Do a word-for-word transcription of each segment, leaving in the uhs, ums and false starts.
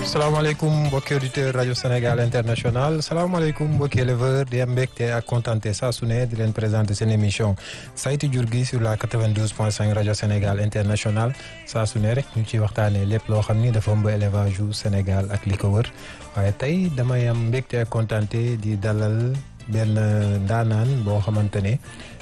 salaamaaleykum mbokki auditeur rajo Sénégal international salaamaaleykum mbokki éleveur di am mbégte ak kontaante saa su ne di leen présenter seen émission saytu jur gi sur la quatre-vingt-douze point cinq rajo Sénégal international saa su ne rek ñu ciy waxtaanee lépp loo xam ni dafa ëmb élevage yu Sénégal ak li ko wër waaye tey damay am mbégte ak kontaante di dalal benn ndaanaan boo xamante ne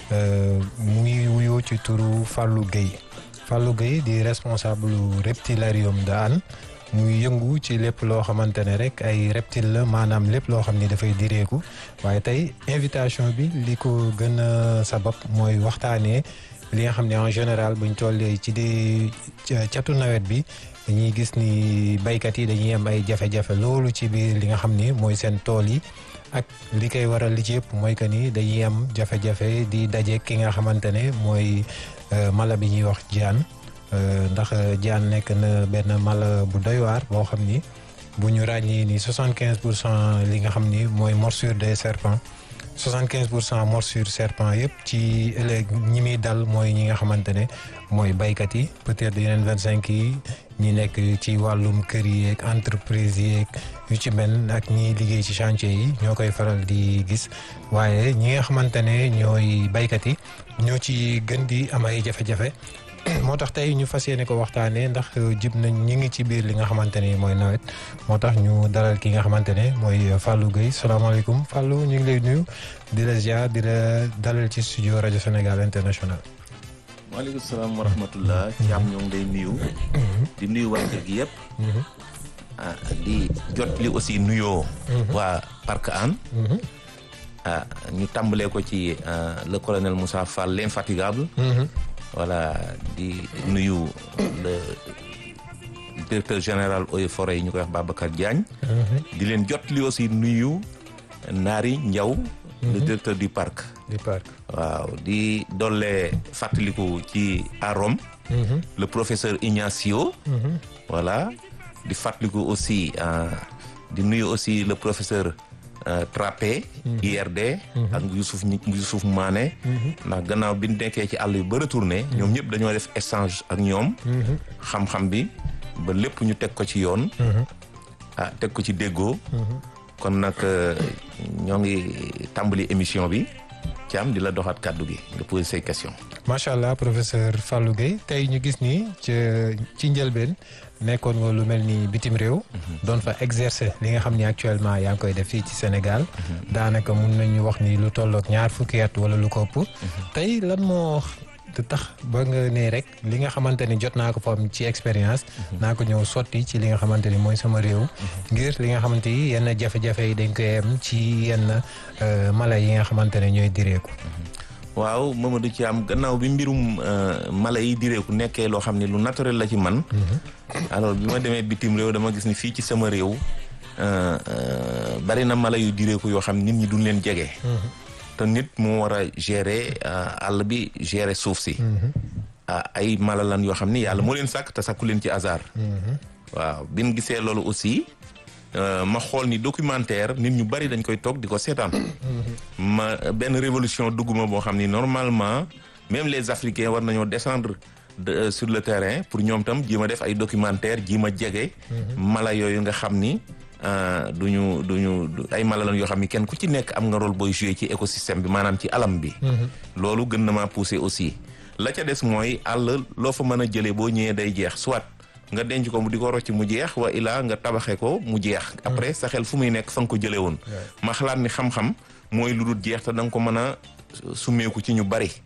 muy wuyoo ci turu Fallou Gueye Fallou Gueye di responsable reptilarium de Hann muy yëngu ci lépp loo xamante ne rek ay reptile la maanaam lépp loo xam ni dafay direeku waaye tey invitation bi li ko gën a sabab mooy waxtaanee li nga xam ne en général buñ tollee ci di catu nawet bi dañuy gis ni baykat yi dañuy am ay jafe-jafe loolu ci biir li nga xam ni mooy seen tool yi ak li koy waral li ci yëpp mooy que ni dañuy am jafe-jafe di daje ki nga xamante ne mooy mala bi ñuy wax jaan ndax jaan nekk na benn mala bu doy waar boo xam ni bu ñu ràññee ni soixante quinze pour cent li nga xam ni mooy morsure des serpents soixante quinze pour cent morsure serpent yëpp ci ëllëg ñi muy dal mooy ñi nga xamante ne mooy baykat yi peut-être yeneen vingt cinq yi ñi nekk ci wàllum kër yi ak entreprise yi ak yu ci mel ak ñiy liggéey ci chantier yi ñoo koy faral di gis waaye ñi nga xamante ne ñooy baykat yi ñoo ci gën di am ay jafe-jafe moo tax tey ñu fas yéene ko waxtaanee ndax jib nañ ñi ngi ci biir li nga xamante ne mooy nawet moo tax ñu dalal ki nga xamante ne mooy Fallou Gueye salaamaaleykum Fallou ñu ngi lay nuyu di la ziar di la dalal ci studio rajo Sénégal international. waaleykum salaam wa rahmatullah. Thiam ñoo ngi lay nuyu. di nuyu waa kër gi yëpp. ah di jot li aussi nuyoo. waa Parc Hann. ah ñu tàmbalee ko ci le colonel Moussa Fall l'infatigable. voilà di nuyu le directeur général eaux et forêts yi ñu koy wax Babacar Diagne. di leen jot li aussi nuyu Nari Ndiaw. le directeur du parc. du parc waaw di dolle fàttaliku ci à Rome. le professeur Ignacio. voilà di fàttaliku aussi di nuyu aussi le professeur. Uh, Trappé I R D ak Youssouf Youssouf Mané ndax gannaaw bi ñu nekkee ci àll yu ba retourné ñoom ñëpp dañoo def échange ak ñoom xam-xam bi ba lépp ñu teg ko ci yoon ah teg ko ci déggoo kon nag ñoo ngi tàmbali émission bi ci am di la doxaat kàddu gi nga poser say questions. macha allah professeur Fallou Gueye tey ñu gis ni ci ci njëlbeen nekkoon nga lu mel ni bitim réew. doon fa exercer li nga xam ni actuellement yaa ngi koy def fii ci Sénégal. daanaka mun nañu wax ni lu tollook ñaar fukki at wala lu ko ëpp. tey lan moo tax ba nga ne rek li nga xamante ni jot naa ko fa am ci expérience. naa ko ñëw sotti ci li nga xamante ni mooy sama réew. ngir li nga xamante ni yenn jafe-jafe yi dañ koy am ci yenn mala yi nga xamante ne ñooy direeku. waaw Mamadou Thiam gannaaw bi mbirum mala yi direeku nekkee loo xam ne lu naturel la ci man. alors bi ma demee bitim réew dama gis ni fii ci sama réew bari na mala yu direeku yoo xam nit ñi duñ leen jege. te nit moo war a gérer àll bi gérer suuf si. ay mala lan yoo xam ni yàlla moo leen sàkk te sàkku leen ci hasard. waaw bi ñu gisee loolu aussi ma xool ni documentaire nit ñu bari dañ koy toog di ko seetaan. ma benn révolution dugguma boo xam ni normalement même les Africains war nañoo descendre de sur le terrain pour ñoom tam ji ma def ay documentaire ji ma jege. mala yooyu nga xam ni duñu duñu ay mala lan yoo xam ni kenn ku ci nekk am nga rôle booy jouer ci écosystème bi maanaam ci alam bi. loolu gën na maa pousser aussi. la ca des mooy àll loo fa mën a jëlee boo ñëwee day jeex soit. nga denc ko mu di ko rocc mu jeex wa ilaa nga tabaxee ko mu jeex. après sa xel fu muy nekk fa nga ko jëlee woon. ma xalaat ni xam-xam mooy lu dul jeex te da nga ko mën a summeeku ci ñu bari.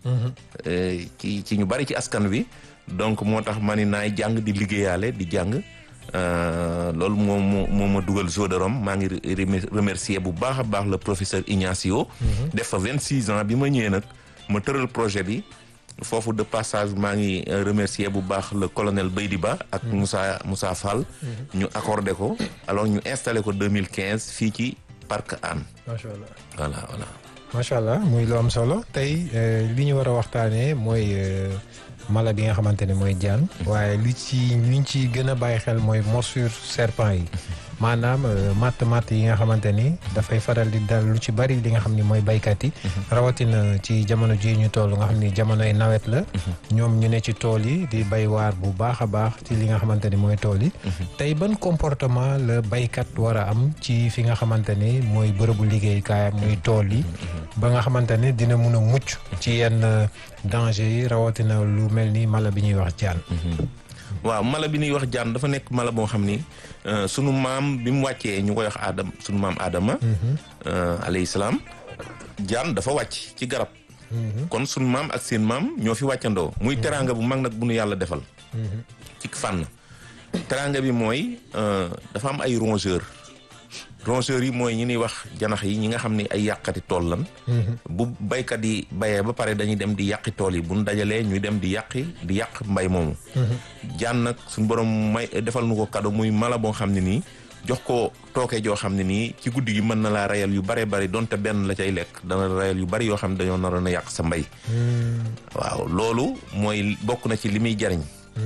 ci ci ñu bari ci askan wi. donc moo tax ma ni naay jàng di liggéeyaale di jàng loolu moo moo moo ma dugal Zoo de Rome maa ngi remercier bu baax a baax le professeur Ignacio. def fa vingt six ans bi ma ñëwee nag ma tëral projet bi. foofu de passage maa ngi remercier bu baax le colonel Baydi Ba ak Moussa Moussa Fall. ñu accordé ko alors ñu installé ko deux mille quinze fii ci Parc Hann. macha allah voilà voilà. macha allah muy lu am solo tey li ñu war a waxtaanee mooy mala bi nga xamante ne mooy jaan. waaye li ci li ñu ci gën a bàyyi xel mooy morsure serpent yi. maanaam matt matt yi nga xamante ni dafay faral di dal lu ci bari li nga xam ni mooy baykat yi. rawatina ci jamono ji ñu toll nga xam ni jamonoy nawet la. ñoom ñu ne ci tool yi di bay waar bu baax a baax ci li nga xamante ni mooy tool yi. tey ban comportement la baykat war a am ci fi nga xamante ni mooy bërëbu liggéeykaayam muy tool yi. ba nga xamante ni dina mun a mucc ci yenn danger yi rawatina lu mel ni mala bi ñuy wax jaan. waaw mala bi ñuy wax jaan dafa nekk mala boo xam ni sunu maam bi mu wàccee ñu koy wax Adam sunu maam Adama. alayhi salaam jaan dafa wàcc ci garab. kon sunu maam ak seen maam ñoo fi wàccandoo. muy teraanga bu mag nag bu nu yàlla defal. ci fànn teraanga bi mooy dafa am ay rongeurs. rongeurs yi mooy ñi ñuy wax janax yi ñi nga xam ne ay yàqati tool lan. bu baykat yi bayee ba pare dañuy dem di yàqi tool yi bu ñu dajalee ñuy dem di yàqi di yàq mbay moomu. jaan nag suñu borom may defal nu ko cadeau muy mala boo xam ne nii jox ko tooke joo xam ne nii ci guddi gi mën na laa rayal yu bare bari donte benn la cay lekk dana rayal yu bari yoo xam ne dañoo naroon a yàq sa mbay. waaw loolu mooy bokk na ci li muy jariñ.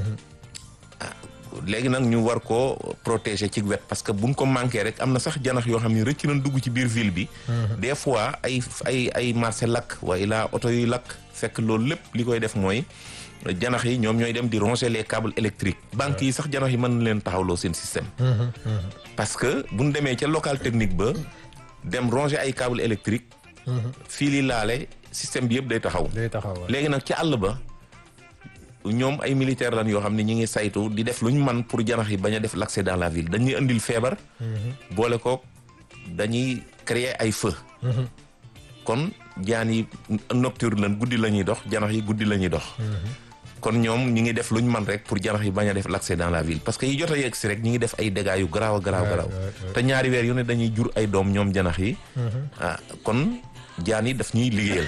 léegi nag ñu war koo protéger ci wet parce que buñ ko manqué rek am na sax janax yoo xam ne rëcc nañ dugg ci biir ville bi. des fois ay ay ay marché lakk waaye laa oto yuy lakk fekk loolu lépp li koy def mooy janax yi ñoom ñooy dem di ronger les câbles électriques. banques yi sax janax yi mën na leen taxawloo seen système. parce que buñ demee ca local technique ba dem ronger ay câbles électriques. fii li laale système bi yëpp day taxaw. day taxaw léegi nag ci àll ba. ñoom ay militaire lan yoo xam ne ñi ngi saytu di def lu ñu man pour janax yi bañ a def l'accès dans la ville dañuy indil feebar. boole kook dañuy créer ay feu. kon jaan yi nocturne lan guddi la ñuy dox janax yi guddi la ñuy dox. kon ñoom ñi ngi def lu ñu man rek pour janax yi bañ a def l'accès dans la ville parce que yi jot a yegg si rek ñi ngi def ay dégâts yu garaaw a garaaw garaaw te ñaari weer yu ne dañuy jur ay doom ñoom janax yi. ah kon jaan yi daf ñuy liggéeyal.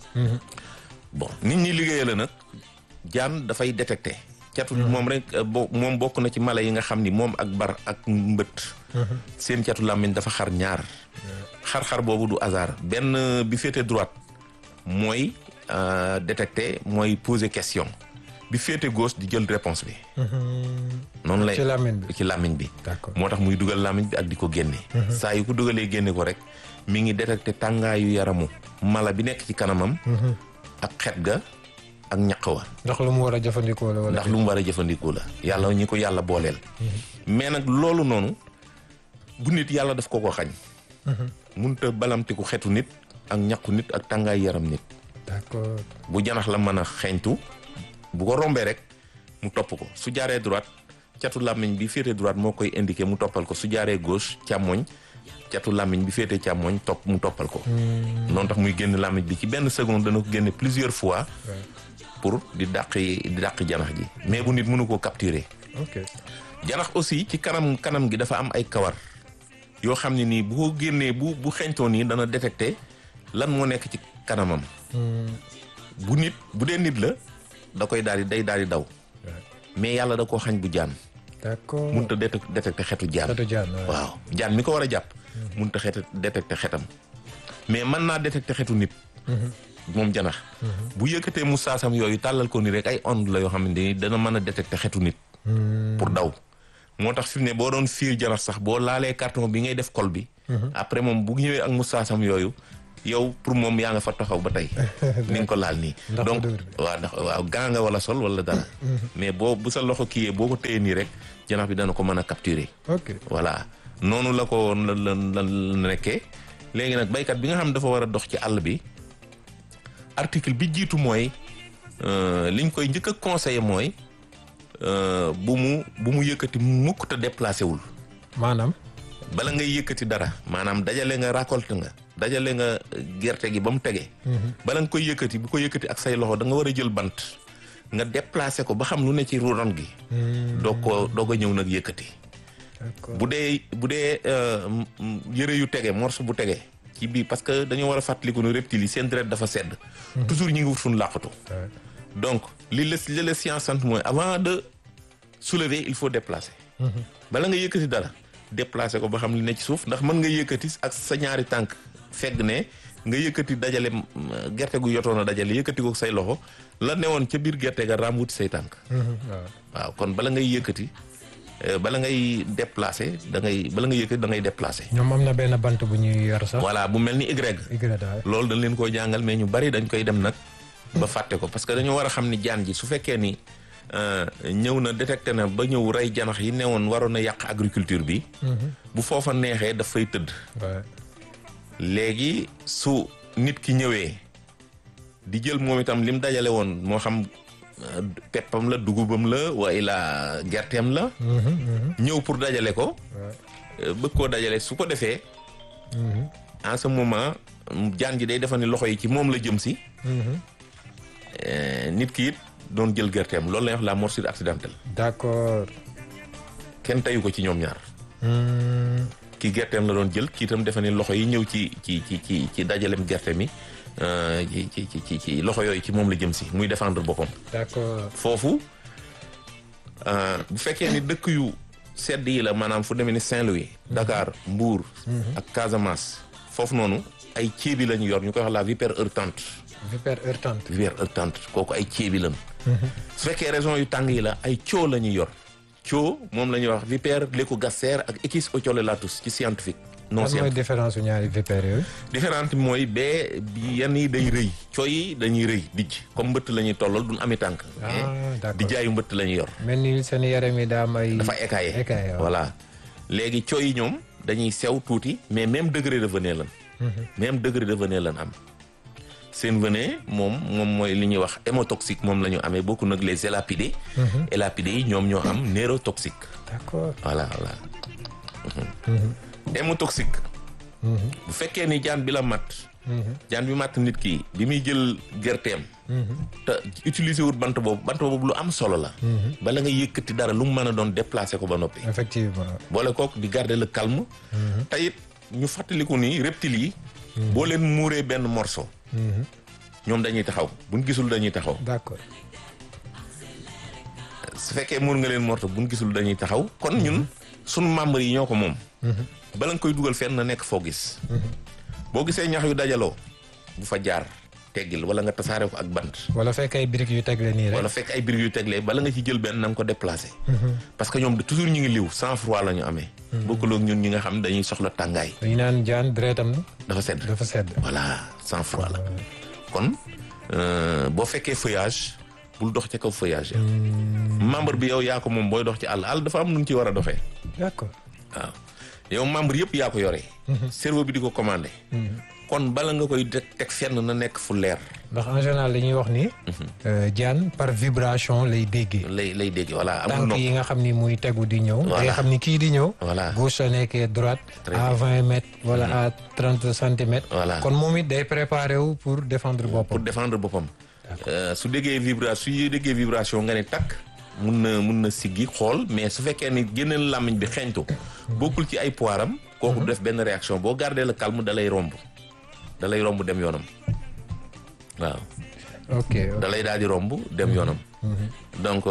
bon nit ñi liggéeyal la nag. jaan dafay détecté catu moom rek bo moom bokk na ci mala yi nga xam ni moom ak bar ak mbët seen catu làmmiñ dafa xar ñaar xar-xar boobu du hasard benn bi féete droite mooy détecté mooy poser question bi féete gauche di jël réponse bi noonu lay ci làmmiñ bi moo tax muy dugal làmmiñ bi ak di ko génne saa yu ko dugalee génne ko rek mi ngi détecté tàngaayu yaramu mala bi nekk ci kanamam ak xet ga ak ñaq wa ndax lu mu war a jëfandikoo la wala ndax lu mu war a jëfandikoo la yàlla ñi ko yàlla booleel. mais nag loolu noonu bu nit yàlla daf ko ko xañ. munta balamtiku xetu nit ak ñaqu nit ak tàngaay yaram nit. d'accord bu janax la mën a xeeñtu bu ko rombee rek mu topp ko su jaaree droite catu làmmiñ bi féete droite moo koy indiqué mu toppal ko su jaaree gauche càmmoñ catu làmmiñ bi féete càmmoñ topp mu toppal ko. noonu tax muy génn làmmiñ bi ci benn seconde dana ko génne plusieurs fois. pour di dàqi di dàqi janax ji mais bu nit mënu koo capturer. ok janax aussi ci kanam kanam gi dafa am ay kawar yoo xam ne nii bu ko génnee bu bu xeñtoo nii dana détecter lan moo nekk ci kanamam. bu nit bu dee nit la da koy daal di day daal di daw. mais yàlla da koo xañ bu jaan. d'accord mënut a détecter xetu jaan. xetu jaan waaw jaan mi ko war a jàpp. mënut a xet détecter xetam. mais mën naa détecter xetu nit. moom janax bu yëkkatee mu saasam yooyu tàllal ko ni rek ay onde la yoo xam ne dana mën a détecter xetu nit pour daw moo tax fi mu ne boo doon fiir janax sax boo laalee carton bi ngay def col bi après moom bu ñëwee ak mu saasam yooyu yow pour moom yaa nga fa taxaw ba tey ni nga ko laal nii donc waaw ndax waaw gaa nga wala sol wala dara mais boo bu sa loxo kiyee boo ko téye nii rek janax bi dana ko mën a capturer voilà noonu la ko la la nekkee léegi nag baykat bi nga xam dafa war a dox ci àll bi article bi jiitu mooy liñ koy njëkk a conseillé mooy bu mu bu mu yëkkati mukk te déplacé wul. maanaam. bala ngay yëkkati dara maanaam dajale nga récolte nga dajale nga gerte gi ba mu tege. bala nga koy yëkkati bu ko yëkkati ak say loxo da nga war a jël bant nga déplacé ko ba xam lu ne ci ron gi. doog ko doog a ñëw nag yëkkati. bu dee bu dee yëre yu tege morceau bu tege. ci biir parce que dañoo war a fàttaliku ne reptiles yi seen deret dafa sedd. toujours ñi ngi wut suñu làqatu. donc li la li la science sant mooy avant de soulever il faut déplacer. bala nga yëkkati dara déplacer ko ba xam li ne ci suuf ndax mën nga yëkkati ak sa ñaari tànk fegg ne nga yëkkati dajale gerte gu yotoon a dajale yëkkati ko say loxo la newoon ca biir gerte ga raam wuti say tànk. waaw kon bala ngay yëkkati bala ngay déplacer da ngay bala nga yëkkati da ngay déplacer. ñoom am na benn bant bu ñuy yor sax. voilà bu mel ni Y. loolu dañ leen koo jàngal mais ñu bari dañ koy dem nag. ba fàtte ko parce que dañoo war a xam ni jaan ji su fekkee ni ñëw na détecté na ba ñëw rey janax yi newoon waroon a yàq agriculture bi. bu foofa neexee daf fay tëdd. léegi su nit ki ñëwee di jël moom itam lim dajale woon moo xam. peppam la dugubam la wala gerteem la. ñëw pour dajale ko. bëgg koo dajale su ko defee. en ce moment jaan ji day defa ni loxo yi ci moom la jëm si. nit ki it doon jël gerteem loolu lay wax la morsure accidentelle. d'accord. kenn tayu ko ci ñoom ñaar. ki gerteem la doon jël kii itam defa ni loxo yi ñëw ci ci ci ci ci dajaleem gerte mi. ci ci ci ci ci loxo yooyu ci moom la jëm si muy défendre boppam. d'accord foofu bu fekkee ni dëkk yu sedd yi la maanaam fu demee ni Saint-Louis. Dakar Mbour. ak Casamance. foofu noonu ay ceebi la ñu yor ñu koy wax la vipère heurtante. vipère heurtante. vipère heurtante kooku ay ceebi lañ. su fekkee région yu tàng yi la ay coo la ñuy yor. coo moom la ñuy wax vipère lécogaster ak Equus ocholelatus ci scientifique. non lan mooy différence su ñaari vipères yooyu. différence bi mooy bee bi yenn yi day rëy cooy yi dañuy rëy dijj comme mbëtt la ñuy tollal duñ ami tànk. ah d'accord di jaayu mbëtt la ñuy yor. mel ni seen yaram yi daa may. dafa écaillé écaillé voilà. léegi cooy yi ñoom dañuy sew tuuti mais même degré de venin lan. même degré de venin lan am. seen venin moom moom mooy li ñuy wax hémotoxique moom la ñu amee bokku nag les élapidés. élapidés yi ñoom ñoo am neurotoxique. d'accord voilà voilà. hémotoxique. bu fekkee ni jaan bi la mat. jaan bi mat nit ki bi muy jël gerteem. te utiliser wut bant boobu bant boobu lu am solo la. bala nga yëkkati dara lu mu mën a doon déplacer ko ba noppi. effectivement. boole kook di garder le calme. te it ñu fàttaliku ni reptiles yi. boo leen muuree benn morceau. ñoom dañuy taxaw buñ gisul dañuy taxaw. d'accord. su fekkee muur nga leen morceau buñ gisul dañuy taxaw kon ñun sunu membres yi ñoo ko moom. bala nga koy dugal fenn na nekk foo gis. boo gisee ñax yu dajaloo bu fa jaar teggil wala nga tasaare ko ak bant. wala fekk ay briques yu tegle nii rek. wala fekk ay briques yu tegle bala nga ci jël benn na nga ko déplacer. parce que ñoom toujours ñu ngi liw sang froid la ñu amee. bokkul ak ñun ñi nga xam dañuy soxla tàngaay. dañu naan jaan deretam dafa sedd dafa sedd. voilà sang froid la. kon boo fekkee feuillage bul dox ci kaw feuillage. membre bi yow yaa ko moom booy dox ci àll àll dafa am nu ñu ci war a doxee. d'accord waaw. yow membre yëpp yaa ko yore. cerveau bi di ko commandé. kon bala nga koy teg fenn na nekk fu leer. ndax en général dañuy wax ni. jaan par vibration lay déggee. lay lay déggee voilà amul tànk yi nga xam ni muy tegu di ñëw. voilà nga xam ni kii di ñëw. voilà gauche la nekkee droite. à vingt mètres wala à trente centimètres. voilà kon moom it day préparé wu pour défendre boppam. pour défendre boppam. su déggee vibration su déggee vibration nga ne takk. mun na mun na siggi xool mais su fekkee ni génneel làmmiñ bi xeeñtu bokkul ci ay poiram kooku def benn réaction boo garder le calme da lay romb da lay romb dem yoonam waaw. ok da lay daal di romb dem yoonam. donc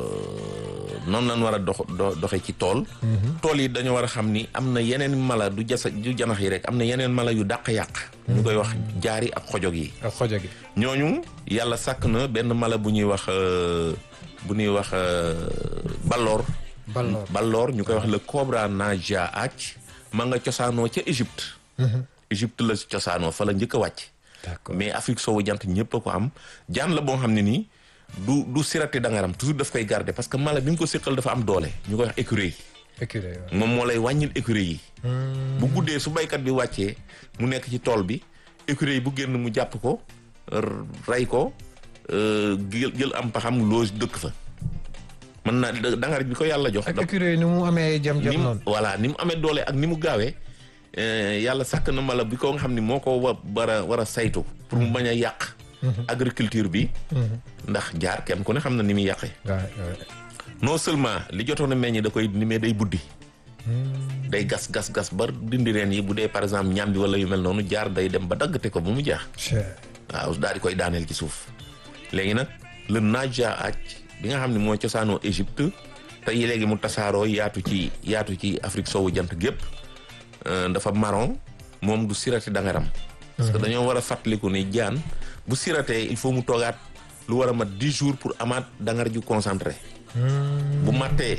noonu lañ war a dox doxe ci tool. tool yi dañoo war a xam ni am na yeneen mala du jasa du janax yi rek am na yeneen mala yu dàq yàq. ñu koy wax jaari ak xojog yi. ak xojog yi. ñooñu yàlla sàkk na benn mala bu ñuy wax. bu ñuy wax balloor. balloor balloor ñu koy wax le cobra naja ac ma nga cosaanoo ca Égypte. Égypte la cosaanoo fa la njëkk a wàcc. d'accord mais Afrique soowu jant ñëpp a ko am jaan la boo xam ne nii du du sirati dangaram toujours daf koy garder parce que mala bi nga ko séqal dafa am doole ñu koy wax écureuil. écureuil moom moo lay wàññil écureuil yi. bu guddee su baykat bi wàccee mu nekk ci tool bi écureuil bu génn mu jàpp ko rey ko. jël jël am paxam loos dëkk fa mën naa dangar bi ko yàlla jox. ak écureuil ni mu amee jam jam noonu. voilà ni mu amee doole ak ni mu gaawee yàlla sàkk na mala bi ko nga xam ni moo ko war a war a saytu. pour mu bañ a yàq. agriculture bi. ndax jaar kenn ku ne xam na ni muy yàqee. non seulement li jotoon a meññ da koy ni mais day buddi. day gas gas gas ba dindi reen yi bu dee par exemple ñam bi wala yu mel noonu jaar day dem ba daggate ko ba mu jeex. waaw daal di koy daaneel ci suuf. léegi nag le naja ac bi nga xam ne mooy cosaanoo Égypte te léegi mu tasaaroo yaatu ci yaatu ci Afrique soowu jant gépp dafa marron moom du sirati dangaram. parce que dañoo war a fàttaliku ni jaan bu siratee il faut mu toogaat lu war a mat dix jours pour amaat dangar ju concentré. bu mattee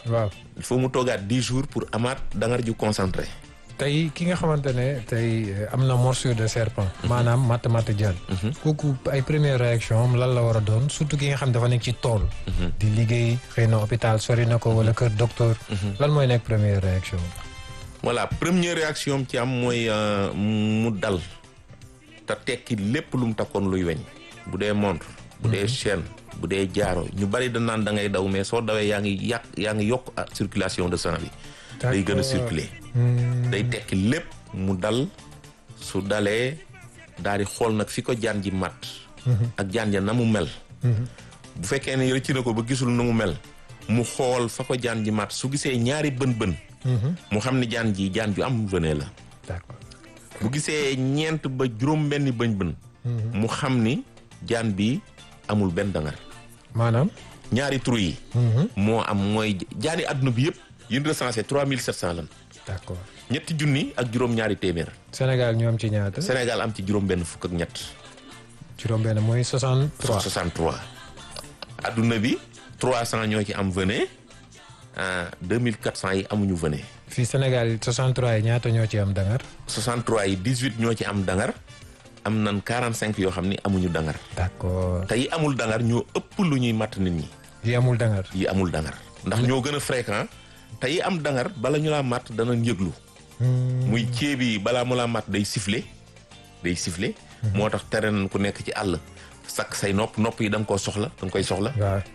waaw il faut mu toogaat dix jours pour amaat dangar ju concentré. tey ki nga xamante ne tey am na morsure de serpent. maanaam matt matt jaan. kooku ay première réaction am lan la war a doon surtout ki nga xam dafa nekk ci tool. di liggéey xëy na hôpital sori na ko wala kër docteur. lan mooy nekk première réaction. voilà première réaction am ci am mooy mu dal te tekki lépp lu mu takkoon luy weñ bu dee montre bu dee chaîne bu dee jaaro ñu bari da naan da ngay daw mais soo dawee yaa ngi yàq yaa ngi yokk circulation de sang bi. day gën a circuler. day tekki lépp mu dal su dalee daal di xool nag fi ko jaan ji mat. ak jaan ja na mu mel. bu fekkee ne rëcc na ko ba gisul na mu mel mu xool fa ko jaan ji mat su gisee ñaari bën-bën. mu xam ni jaan ji jaan ju am venin la. d'accord bu gisee ñeent ba juróom benni bëñ-bën. mu xam ni jaan bi amul benn dangar. maanaam. ñaari trou yi. moo am mooy jaani àdduna bi yëpp. yi ñu recensé trois mille sept cent lan. d'accord ñetti junni ak juróom-ñaari téeméer. Sénégal ñu am ci ñaata. Sénégal am ci juróom-benn fukk ak ñett. juróom-benn mooy soixante-trois. soixante-trois. adduna bi trois cent ñoo ci am venin deux mille quatre cent yi amuñu venin. fii Sénégal yi soixante-trois yi ñaata ñoo ci am dangar. soixante-trois yi dix-huit ñoo ci am dangar am nan quarante-cinq yoo xam ni amuñu dangar. d'accord te yi amul dangar ñoo ëpp lu ñuy matt nit ñi. yi amul dangar. yi amul dangar ndax ñoo gën a fréquent. te yi am dangar bala ñu laa matt dana yëglu. muy ceeb yi balaa mu laa matt day siffler day siffler. moo tax tere nañ ku nekk ci àll sakk say nopp nopp yi da nga koo soxla da nga koy soxla.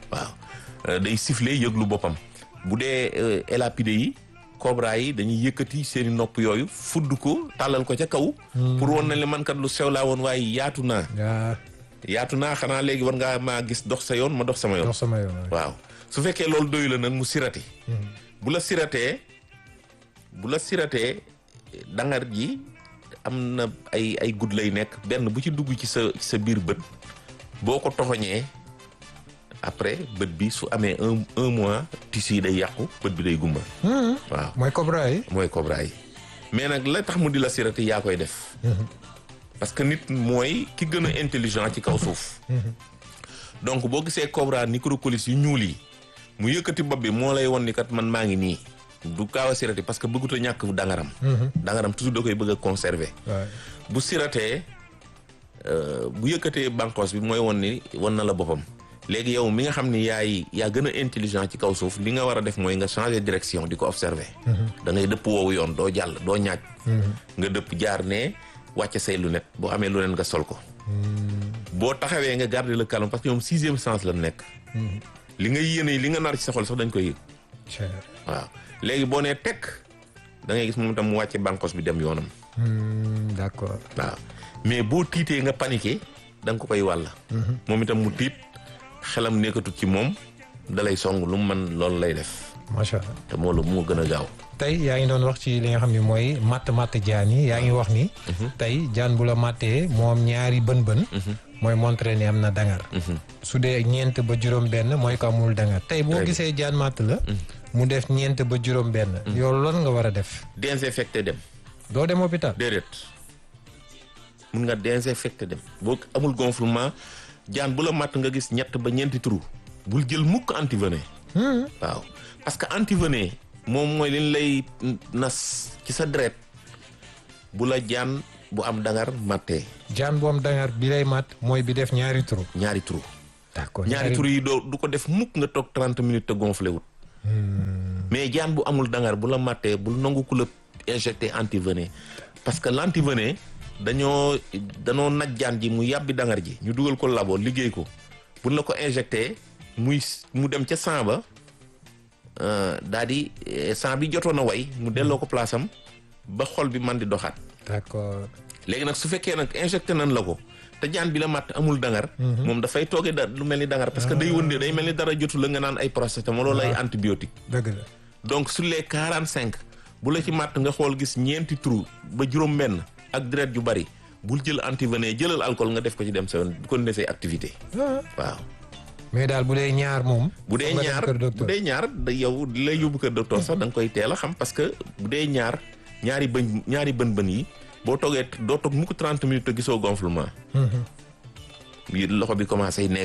waaw day siffler yëglu boppam. bu dee élapide yi cobra yi dañuy yëkkati seeni nopp yooyu fudd ko tàllal ko ca kaw. pour woon na le man kat lu sew laa woon waaye yaatu naa. yaatu naa xanaa léegi war ngaa maa gis dox sa yoon ma dox sama yoon. dox sama yoon waaw su fekkee loolu doyu la nag mu sirati. bu la siratee bu la siratee dangar ji am na ay ay gudd lay nekk benn bu ci dugg ci sa ci sa biir bët boo ko toxoñee après bët bi su amee un un mois tissu yi day yàqu bët bi day gumba. waaw mooy cobra yi. mooy cobra yi mais nag la tax mu di la sirati yaa koy def. parce que nit mooy ki gën a intelligent ci kaw suuf. donc boo gisee cobra microcolis yu ñuul yi. mu yëkkati bopp bi moo lay won ni kat man maa ngi nii du kaaw a sirati parce que bëggut a ñàkk dangaram. dangaram toujours da koy bëgg a conserver. bu siratee bu yëkkatee bànqoos bi mooy won ni won na la boppam. léegi yow mi nga xam ni yaay yaa gën a intelligent ci kaw suuf li nga war a def mooy nga changer direction di ko observer. da ngay dëpp woowu yoon doo jàll doo ñaaj. nga dëpp jaar ne wàcce say lunette boo amee lunette nga sol ko. boo taxawee nga garder le calme parce que ñoom sixième sens la nekk. li nga yéene li nga nar ci sa xol sax dañ koy yëg. waaw léegi boo nee tekk da ngay gis moom itam mu wàcce bànqos bi dem yoonam. d'accord. waaw mais boo tiitee nga paniqué da nga ko koy wàll. moom itam mu tiit xelam nekkatut ci moom da lay song lu mu mën loolu lay def. macha allah te moo la moo gën a gaaw. tey yaa ngi doon wax ci li nga xam ne mooy matt matt jaan yi yaa ngi wax ni. tey jaan bu la mattee moom ñaari bën-bën. mooy montré ni am na dangar. su dee ñeent ba juróom-benn mooy ko amul dangar tey boo gisee jaan matt la. mu def ñeent ba juróom-benn. yow lan nga war a def. désinfecté dem. doo dem hôpital. déedéet mun nga désinfecté dem. boo amul gonflement jaan bu la matt nga gis ñett ba ñeenti trou bul jël mukk antivenin. waaw parce que antivenin moom mooy liñ lay nas ci sa deret bu la jaan. bu am dangar mattee. jaan bu am dangar bi lay mat mooy bi def ñaari trou. ñaari trou. d'accord ñaari trou yi doo du ko def mukk nga toog trente minutes te gonflé wut. mais jaan bu amul dangar bu la mattee bul nangu ku la injecté antivenin parce que l'antivenin dañoo dañoo naj jaan ji mu yàbbi dangar ji ñu dugal ko labo liggéey ko buñ la ko injecté muy mu dem ca sang ba daa di sang bi jotoon a way mu delloo ko place am ba xol bi man di doxaat. d'accord. léegi nag su fekkee nag injecté nañ la ko te jaan bi la matt amul dangar. moom dafay toogee da lu mel ni dangar parce que day wëndee day mel ni dara jotu la nga naan ay paracétamol wala ay antibiotique. dëgg la donc sur les quarante cinq bu la ci matt nga xool gis ñeenti trou ba juróom-benn ak deret ju bari bul jël antivenin jëlal alcool nga def ko ci dem sa yoon kon defee activité. waaw. mais daal bu dee ñaar moom. bu dee ñaar bu dee ñaar da yow di lay yóbbu kër docteur sax da nga koy teel a xam parce que bu dee ñaar ñaari bëñ ñaari bën-bën yi. boo toogee doo toog mukk trente minutes te gisoo gonflement. loxo bi commencé neewi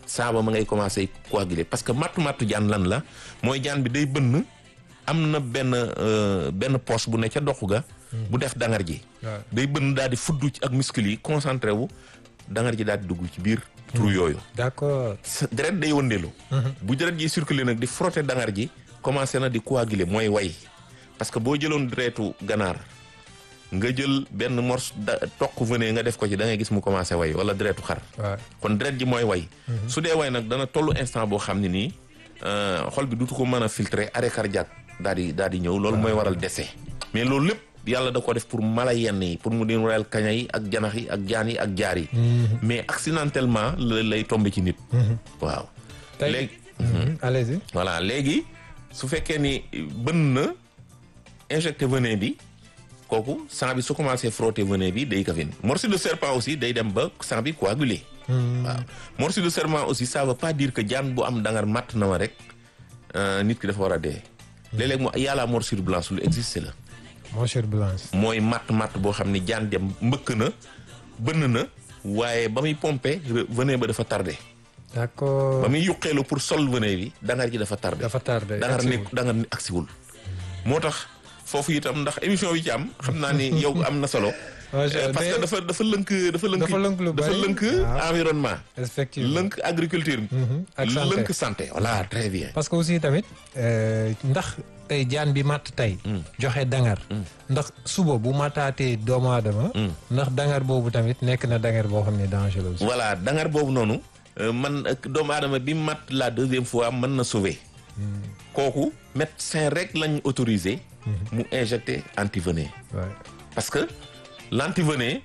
saaba ma ngay commencé coaguler parce que mattu mattu jaan lan la mooy jaan bi day bënn am na benn benn poche bu ne ca doxu ga bu def dangar ji day bënn daal di fuddu ci ak muscle yi concentré wu dangar ji daal di dugg ci biir trou yooyu d'accord deret day wëndeelu bu deret ji circulé nag di frotter dangar ji commencé na di coaguler mooy way parce que boo jëloon deretu ganaar nga jël benn morse da toq venin nga def ko ci da ngay gis mu commencé way wala deretu xar kon deret ji mooy way su dee way nag dana tollu instant boo xam ne nii xol bi dutu ko mën a filtrer arrêt cardiaque daal di daal di ñëw loolu mooy waral décès mais loolu lépp yàlla da ko def pour mala yenn yi pour mu din rayal kaña yi ak janax yi ak jaan yi ak jaar yi mais accidentellement la lay tombé ci nit waaw léegi allez-y voilà léegi su fekkee ni bën na injecté venin bi kooku sang bi su commencé frotter venin bi day kafin morceau de serpent aussi day dem ba sang bi coagulé waaw morceau de serpent aussi ça veut pas dire que jaan bu am dangar matt na ma rek nit ki dafa war a dee léeg-léeg mu yàlla morsure blanche lu existe la morsure blanche mooy matt matt boo xam ne jaan dem mbëkk na bënn na waaye ba muy pompé venin ba dafa tardé d'accord ba muy yuqeelu pour sol venin bi dangar ji dafa tardé dafa tardé dangar nekk dangar ni agsiwul moo tax foofu itam ndax émission bi ci am xam naa ni yow am na solo parce que dafa dafa lënk dafa lënk dafa lënk lu bari dafa lënk environnement effectivement lënk agriculture ak santé lënk santé voilà très bien parce que aussi tamit ndax tey jaan bi matt tey joxe dangar ndax suba bu mattaatee doomu aadama ndax dangar boobu tamit nekk na dangar boo xam ne dangereux voilà dangar boobu noonu man doomu aadama bi matt la deuxième fois mën na sauver kooku médecin rek lañ autorisé mu injecté antivenin parce que l'antivenin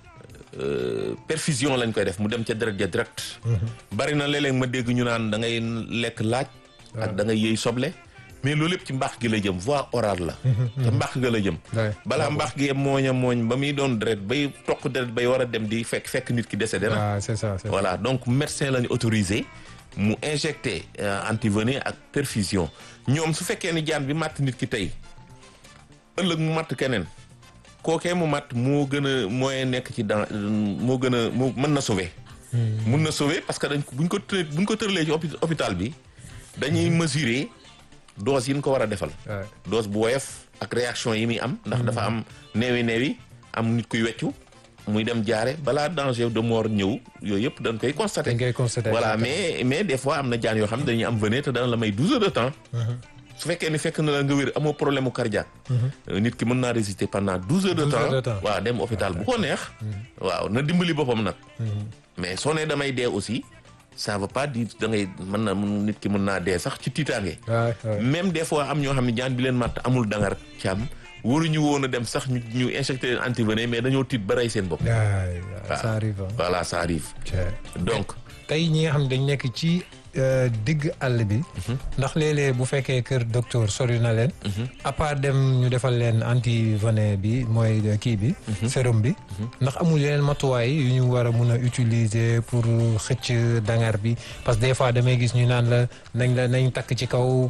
perfusion lañ koy def mu dem ca deret ja direct bari na léeg-léeg ma dégg ñu naan da ngay lekk laaj ak da ngay yëy soble mais loolu lépp ci mbaax gi la jëm voie orale la ca mbaax ga la jëm balaa mbaax gi mooñ a mooñ ba muy doon deret bay toq deret bay war a dem di fekk fekk nit ki décédé na c'est ça voilà donc médecin lañu autorisé mu injecté antivenin ak perfusion ñoom su fekkee ni jaan bi matt nit ki tey ëllëg mu matt keneen kookee mu matt moo gën a mooy nekk ci dans moo gën a moo mën na sauver mun na sauver parce que dañ buñ ko të buñ ko tëralee ci hôpital bi dañuy mesurer dose yi ñu ko war a defal dose bu woyof ak réaction yi muy am ndax dafa am neewi neewi am nit kuy weccu muy dem jaare balaa danger de mort ñëw yooyu yëpp dañ koy constater dañ koy constater voilà mais mais des fois am na jaan yoo xam ne dañuy am venin te dana la may douze heures de temps su fekkee ni fekk na la nga wér amoo problème mu cardiaque nit ki mën naa résister pendant douze heures de temps waaw dem hôpital bu ko neex waaw na dimbali boppam nag mais soo nee damay dee aussi ça veut pas dire da ngay mën na nit ki mën naa dee sax ci tiitaange même des fois am ñoo xam ne jaan bi leen matt amul dangar càmm waruñu woon a dem sax ñu ñu injecté leen antivenin mais dañoo tiit ba rey seen bopp ça arrive voilà ça arrive donc tey ñi nga xam ne dañ nekk ci digg àll bi ndax léeg-léeg bu fekkee kër docteur sori na leen à part dem ñu defal leen antivenin bi mooy kii bi sérum bi ndax amul yeneen matuwaay yu ñu war a mun a utiliser pour xëcc dangar bi parce que des fois damay gis ñu naan la nañ la nañ takk ci kaw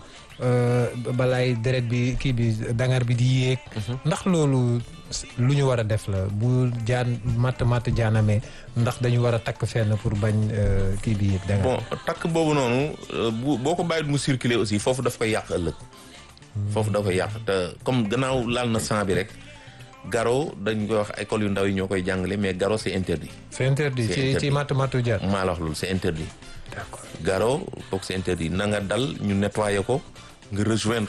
balaay deret bi kii bi dangar bi di yéeg ndax loolu lu ñu war a def la bu jaan matt matt jaanamee ndax dañu war a takk fenn pour bañ kii bi yéeg dangar bon takk boobu noonu bu boo ko bàyyit mu circuler aussi foofu daf koy yàq ëllëg foofu daf koy yàq te comme gannaaw laal na sang bi rek garo dañ koy wax école yu ndaw yi ñoo koy jàngale mais garo c'est interdit c'est interdit ci ci matt mattu jaan maa la wax loolu c'est interdit d'accord garo kooku c'est interdit na nga dal ñu nettoyer ko nga rejoindre